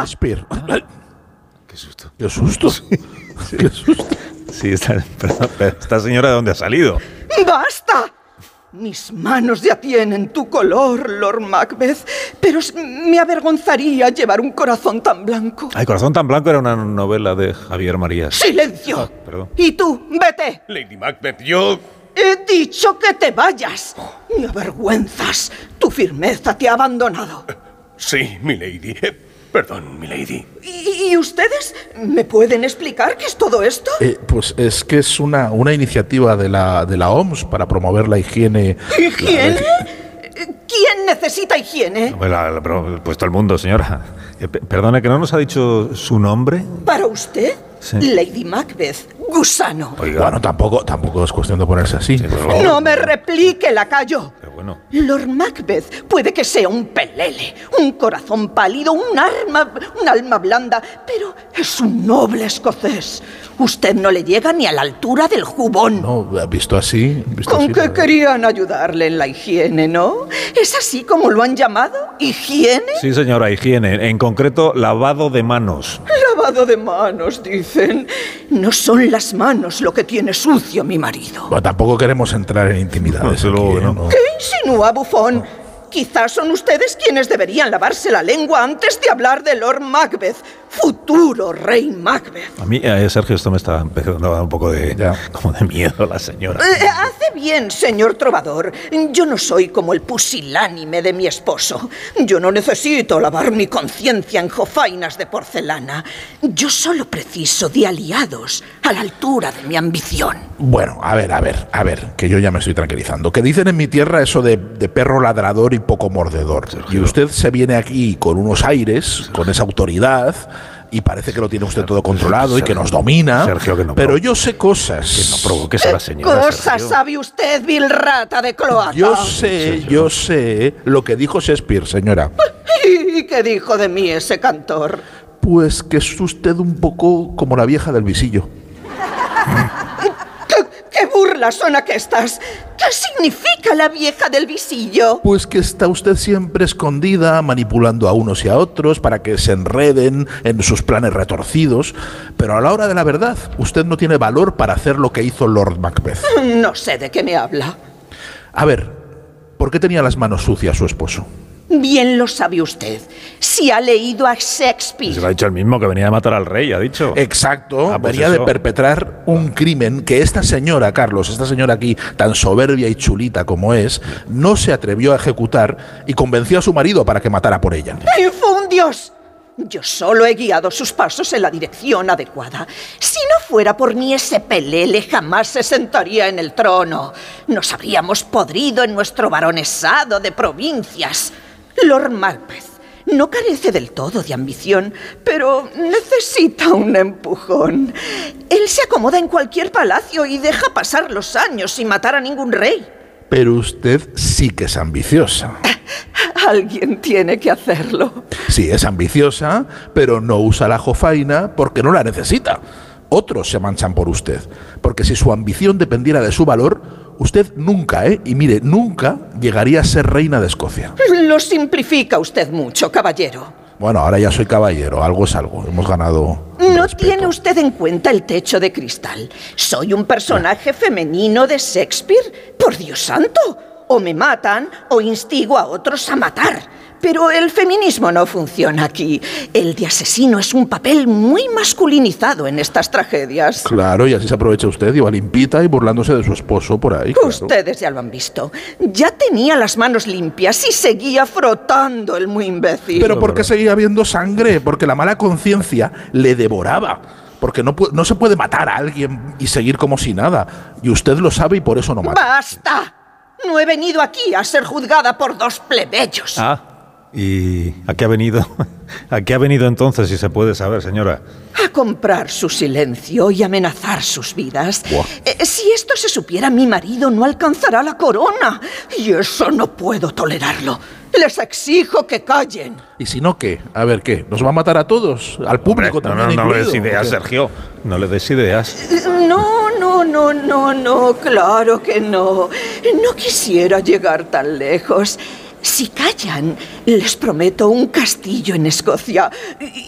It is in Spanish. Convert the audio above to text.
Shakespeare. Qué susto. Qué susto. Sí. Qué susto. Sí, pero esta señora, ¿de dónde ha salido? ¡Basta! Mis manos ya tienen tu color, Lord Macbeth, pero me avergonzaría llevar un corazón tan blanco. El corazón tan blanco era una novela de Javier Marías. ¡Silencio! Perdón. Y tú, vete. Lady Macbeth, yo... He dicho que te vayas. Me avergüenzas. Tu firmeza te ha abandonado. Sí, milady. Perdón, milady. ¿Y ustedes me pueden explicar qué es todo esto? Pues es que es una iniciativa de la OMS para promover la higiene. ¿Higiene? ¿Quién necesita higiene? Pero, pues todo el mundo, señora. Perdone, ¿que no nos ha dicho su nombre? ¿Para usted? Sí. Lady Macbeth, gusano. Oiga. Bueno, tampoco es cuestión de ponerse así. Sí, por favor. No me replique, lacayo. Pero bueno. Lord Macbeth puede que sea un pelele, un corazón pálido, un alma blanda, pero es un noble escocés. Usted no le llega ni a la altura del jubón. No, visto así... Con que querían ayudarle en la higiene, ¿no? ¿Es así como lo han llamado? ¿Higiene? Sí, señora, higiene. En concreto, lavado de manos. Lavado de manos, dicen. No son las manos lo que tiene sucio mi marido. Bueno, tampoco queremos entrar en intimidades. Desde luego que no. ¿no? ¿Qué insinúa, bufón? Quizás son ustedes quienes deberían lavarse la lengua antes de hablar de Lord Macbeth, futuro rey Macbeth. A mí, Sergio, esto me está empezando a dar un poco de... como de miedo la señora. Hace bien, señor trovador. Yo no soy como el pusilánime de mi esposo. Yo no necesito lavar mi conciencia en jofainas de porcelana. Yo solo preciso de aliados a la altura de mi ambición. Bueno, a ver, que yo ya me estoy tranquilizando. Que dicen en mi tierra eso de perro ladrador y poco mordedor. Sergio. Y usted se viene aquí con unos aires, con esa autoridad, y parece que lo tiene usted todo controlado y que nos domina. Sergio, que no pero yo sé cosas. Que no provoques a la señora. ¿Qué cosas Sergio. sabe usted, vil rata de cloaca? Yo sé lo que dijo Shakespeare, señora. ¿Y qué dijo de mí ese cantor? Pues que es usted un poco como la vieja del visillo. ¿Qué burlas son aquestas? ¿Qué significa la vieja del visillo? Pues que está usted siempre escondida, manipulando a unos y a otros para que se enreden en sus planes retorcidos. Pero a la hora de la verdad, usted no tiene valor para hacer lo que hizo Lord Macbeth. No sé de qué me habla. A ver, ¿por qué tenía las manos sucias su esposo? Bien lo sabe usted. Si ha leído a Shakespeare. Se lo ha dicho el mismo, que venía a matar al rey, ha dicho. Exacto, Pues venía eso. de perpetrar un crimen que esta señora, Carlos, esta señora aquí, tan soberbia y chulita como es, no se atrevió a ejecutar y convenció a su marido para que matara por ella. ¡Infundios! Yo solo he guiado sus pasos en la dirección adecuada. Si no fuera por mí, ese pelele jamás se sentaría en el trono. Nos habríamos podrido en nuestro baronesado de provincias. Lord Macbeth no carece del todo de ambición, pero necesita un empujón. Él se acomoda en cualquier palacio y deja pasar los años sin matar a ningún rey. Pero usted sí que es ambiciosa. Alguien tiene que hacerlo. Sí, es ambiciosa, pero no usa la jofaina porque no la necesita. Otros se manchan por usted, porque si su ambición dependiera de su valor, usted nunca, y mire, nunca llegaría a ser reina de Escocia. Lo simplifica usted mucho, caballero. Bueno, ahora ya soy caballero, algo es algo, hemos ganado No respeto. tiene usted en cuenta el techo de cristal. Soy un personaje femenino de Shakespeare. ¡Por Dios santo! O me matan o instigo a otros a matar. Pero el feminismo no funciona aquí. El de asesino es un papel muy masculinizado en estas tragedias. Claro, y así se aprovecha usted y va limpita y burlándose de su esposo por ahí. Claro. Ustedes ya lo han visto. Ya tenía las manos limpias y seguía frotando el muy imbécil. Pero ¿por qué seguía viendo sangre? Porque la mala conciencia le devoraba. Porque no se puede matar a alguien y seguir como si nada. Y usted lo sabe y por eso no mata. ¡Basta! No he venido aquí a ser juzgada por dos plebeyos. ¿Y a qué ha venido? ¿A qué ha venido entonces, si se puede saber, señora? A comprar su silencio y amenazar sus vidas. Si esto se supiera, mi marido no alcanzará la corona. Y eso no puedo tolerarlo. Les exijo que callen. ¿Y si no qué? A ver, ¿qué? ¿Nos va a matar a todos? ¿Al público también No le des incluido? ideas, Sergio. No le des ideas. No, claro que no. No quisiera llegar tan lejos. Si callan, les prometo un castillo en Escocia